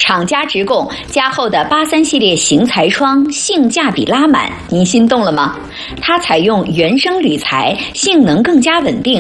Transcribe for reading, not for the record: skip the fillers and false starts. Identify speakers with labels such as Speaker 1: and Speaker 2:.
Speaker 1: 厂家直供加厚的83系列型材窗，性价比拉满，您心动了吗？它采用原生铝材，性能更加稳定，